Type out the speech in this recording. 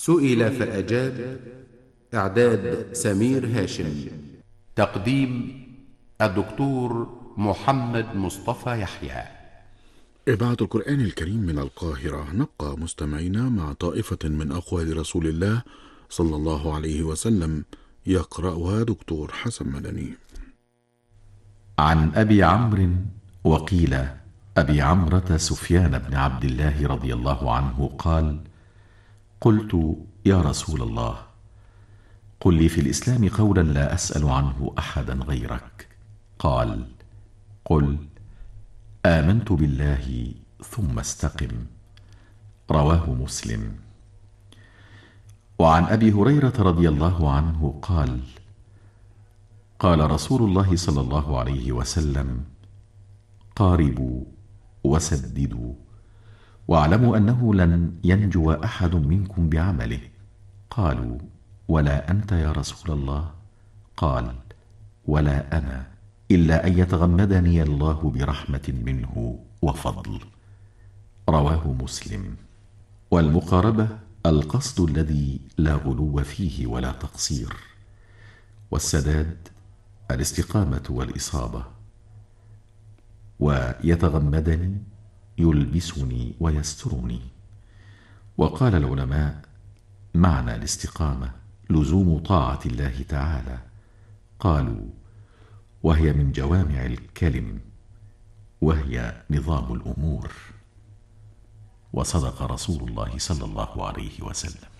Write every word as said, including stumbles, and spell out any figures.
سئل فأجاب. إعداد سمير هاشم. تقديم الدكتور محمد مصطفى يحيى. إذاعة القرآن الكريم من القاهرة. نبقى مستمعين مع طائفة من أقوال رسول الله صلى الله عليه وسلم، يقرأها دكتور حسن مدني. عن أبي عمرو وقيل أبي عمرة سفيان بن عبد الله رضي الله عنه قال: قلت يا رسول الله، قل لي في الإسلام قولا لا أسأل عنه أحدا غيرك. قال: قل آمنت بالله ثم استقم. رواه مسلم. وعن أبي هريرة رضي الله عنه قال: قال رسول الله صلى الله عليه وسلم: قاربوا وسددوا، واعلموا أنه لن ينجو أحد منكم بعمله. قالوا: ولا أنت يا رسول الله؟ قال: ولا أنا، إلا أن يتغمدني الله برحمة منه وفضل. رواه مسلم. والمقاربة القصد الذي لا غلو فيه ولا تقصير، والسداد الاستقامة والإصابة. ويتغمدني يلبسني ويسترني. وقال العلماء: معنى الاستقامة لزوم طاعة الله تعالى. قالوا: وهي من جوامع الكلم، وهي نظام الأمور. وصدق رسول الله صلى الله عليه وسلم.